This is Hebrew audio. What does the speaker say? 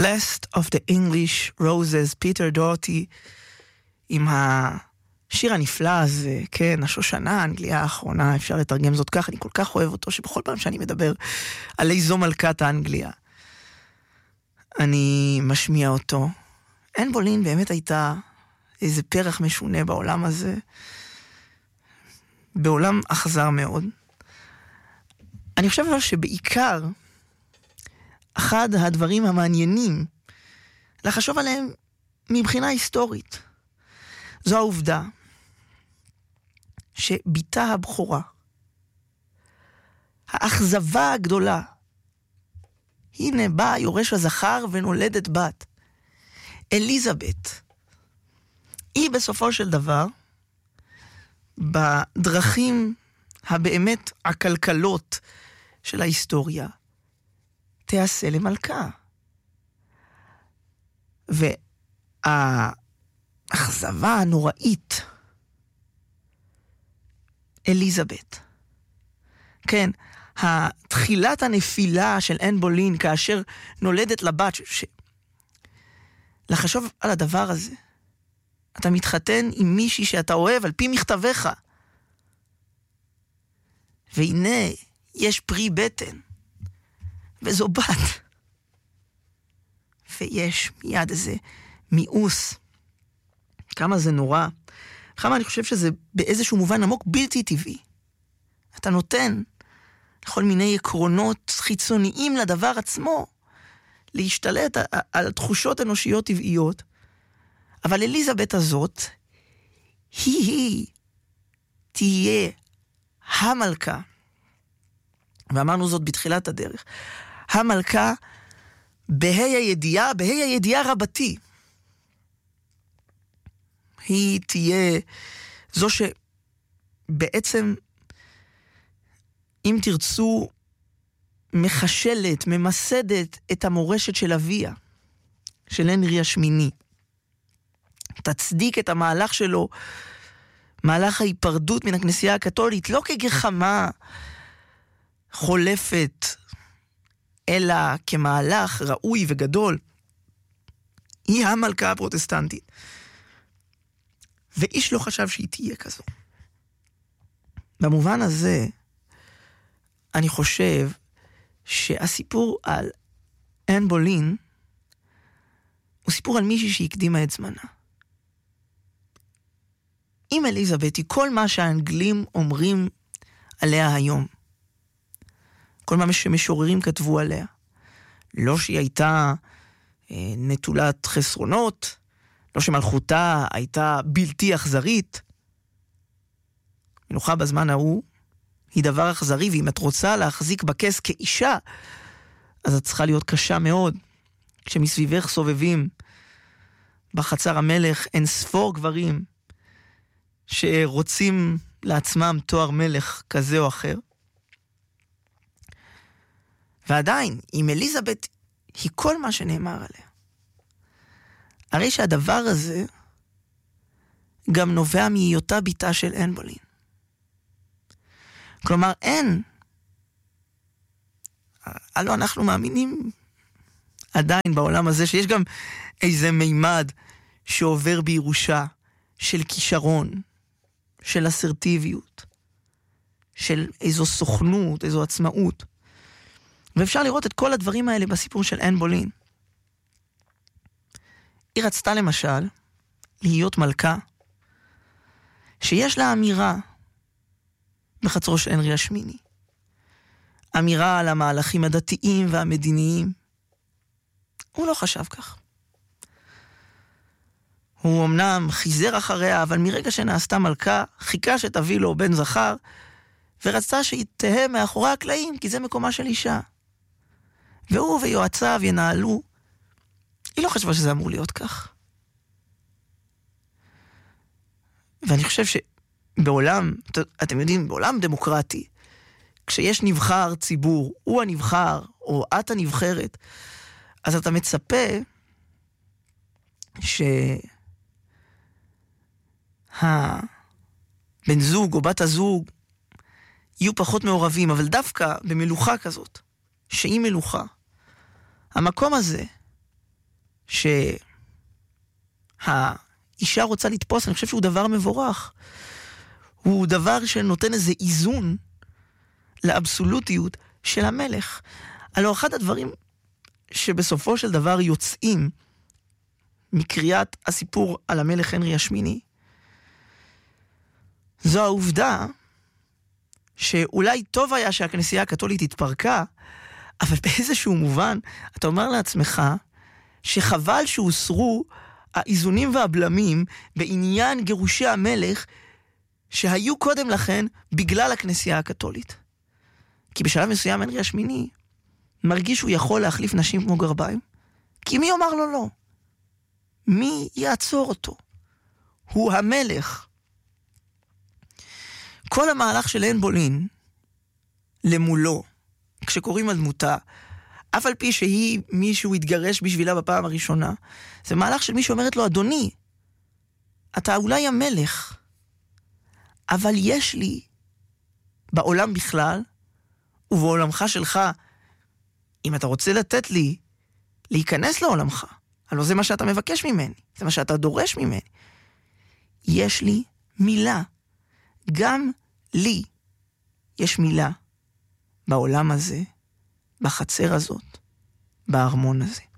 Last of the English Roses, פיטר דורטי, עם השיר הנפלא הזה, כן, השושנה האנגליה האחרונה, אפשר לתרגם זאת כך, אני כל כך אוהב אותו, שבכל פעם שאני מדבר על איזו מלכת האנגליה, אני משמיע אותו. אן בולין באמת הייתה איזה פרח משונה בעולם הזה, בעולם אכזר מאוד. אני חושב אבל שבעיקר, אחד הדברים המעניינים לחשוב עליהם מבחינה היסטורית, זו העובדה שביתה הבכורה, האכזבה הגדולה, הנה בא יורש הזכר ונולדת בת, אליזבת, היא בסופו של דבר, בדרכים הבאמת הכלכלות של ההיסטוריה, תעשה למלכה. והאכזבה הנוראית, אליזבת. כן, התחילת הנפילה של אן בולין, כאשר נולדת לבת, לחשוב על הדבר הזה. אתה מתחתן עם מישהי שאתה אוהב על פי מכתבך. והנה, יש פרי בטן. וזו בת. ויש מיד איזה מיאוס. כמה זה נורא. כמה אני חושב שזה באיזשהו מובן עמוק בלתי טבעי. אתה נותן לכל מיני עקרונות חיצוניים לדבר עצמו, להשתלט על תחושות אנושיות טבעיות. אבל אליזבת הזאת, היא תהיה המלכה. ואמרנו זאת בתחילת הדרך. המלכה בהי הידיעה רבתי. היא תהיה זו שבעצם, אם תרצו, מחשלת, ממסדת את המורשת של אביה, של הנרי השמיני. תצדיק את המהלך שלו, מהלך ההיפרדות מן הכנסייה הקתולית, לא כגחמה חולפת, אלא כמהלך ראוי וגדול. היא המלכה הפרוטסטנטית. ואיש לא חשב שהיא תהיה כזו. במובן הזה, אני חושב שהסיפור על אן בולין, הוא סיפור על מישהי שהקדימה את זמנה. אם אליזבת היא כל מה שהאנגלים אומרים עליה היום. כל מה שמשוררים כתבו עליה. לא שהיא הייתה נטולת חסרונות, לא שמלכותה הייתה בלתי אכזרית. מלוכה בזמן ההוא היא דבר אכזרי, ואם את רוצה להחזיק בכס כאישה, אז את צריכה להיות קשה מאוד. כשמסביבך סובבים בחצר המלך אין ספור גברים שרוצים לעצמם תואר מלך כזה או אחר. ועדיין, אם אליזבת היא כל מה שנאמר עליה, הרי שהדבר הזה גם נובע מהיותה ביתה של אן בולין. כלומר, הלא אנחנו מאמינים עדיין בעולם הזה שיש גם איזה מימד שעובר בירושה של כישרון, של אסרטיביות, של איזו סוכנות, איזו עצמאות. ואפשר לראות את כל הדברים האלה בסיפור של אן בולין. היא רצתה למשל להיות מלכה שיש לה אמירה בחצרו של הנרי השמיני. אמירה על המהלכים הדתיים והמדיניים. הוא לא חשב כך. הוא אמנם חיזר אחריה, אבל מרגע שנעשתה מלכה, חיכה שתביא לו בן זכר, ורצה שהיא תהיה מאחורי הקלעים, כי זה מקומה של אישה. והוא ויועציו ינהלו. היא לא חשבה שזה אמור להיות כך. ואני חושב שבעולם, אתם יודעים, בעולם דמוקרטי, כשיש נבחר ציבור, הוא הנבחר, או את הנבחרת, אז אתה מצפה בן זוג או בת הזוג יהיו פחות מעורבים, אבל דווקא במלוכה כזאת, שהיא מלוכה, המקום הזה שהאישה רוצה לתפוס, אני חושב שהוא דבר מבורך. הוא דבר שנותן איזה איזון לאבסולוטיות של המלך. הלוא אחד הדברים שבסופו של דבר יוצאים מקריאת הסיפור על המלך הנרי השמיני, זו העובדה שאולי טוב היה שהכנסייה הקתולית התפרקה, אבל באיזשהו מובן אתה אומר לעצמך שחבל שהוסרו האיזונים והבלמים בעניין גירושי המלך שהיו קודם לכן בגלל הכנסייה הקתולית. כי בשלב מסוים הנרי השמיני מרגיש שהוא יכול להחליף נשים כמו גרביים, כי מי אומר לו לא? מי יעצור אותו? הוא המלך. כל המהלך של אן בולין למולו, כשקוראים על דמותה, אף על פי שהיא מישהו התגרש בשבילה בפעם הראשונה, זה מהלך של מי שאומרת לו, אדוני, אתה אולי המלך, אבל יש לי בעולם בכלל, ובעולמך שלך, אם אתה רוצה לתת לי להיכנס לעולמך, הלוא זה מה שאתה מבקש ממני, זה מה שאתה דורש ממני. יש לי מילה, גם לי יש מילה בעולם הזה, בחצר הזאת, בארמון הזה.